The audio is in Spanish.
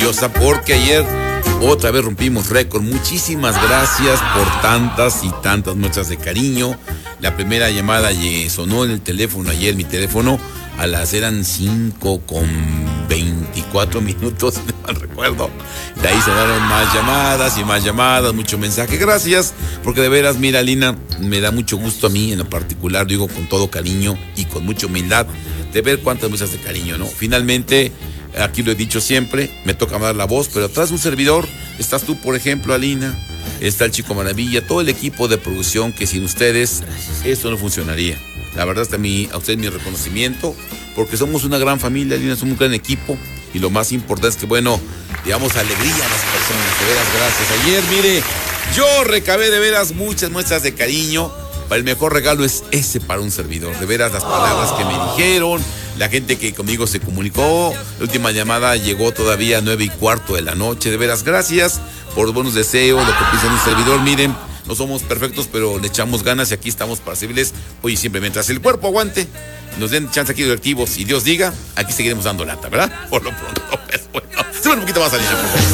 maravillosa, porque ayer otra vez rompimos récord. Muchísimas gracias por tantas y tantas muestras de cariño. La primera llamada sonó en el teléfono ayer, mi teléfono, eran 5:24, si no mal recuerdo. De ahí sonaron más llamadas, mucho mensaje. Gracias, porque de veras, mira, Lina, me da mucho gusto a mí, en lo particular, digo con todo cariño y con mucha humildad, de ver cuántas muestras de cariño, ¿no? Finalmente, aquí lo he dicho siempre, me toca dar la voz, pero atrás de un servidor estás tú, por ejemplo, Alina, está el Chico Maravilla, todo el equipo de producción, que sin ustedes esto no funcionaría. La verdad, a ustedes mi reconocimiento, porque somos una gran familia, Alina, somos un gran equipo, y lo más importante es que, bueno, digamos alegría a las personas. De veras, gracias. Ayer, mire, yo recabé de veras muchas muestras de cariño. El mejor regalo es ese para un servidor. De veras, las palabras que me dijeron, la gente que conmigo se comunicó. La última llamada llegó todavía a 9:15 de la noche. De veras, gracias por los buenos deseos, lo que piensa un servidor. Miren, no somos perfectos, pero le echamos ganas y aquí estamos para servirles hoy y siempre. Mientras el cuerpo aguante, nos den chance aquí directivos y Dios diga, aquí seguiremos dando lata, ¿verdad? Por lo pronto, pero bueno, sube un poquito más, Alina, por favor.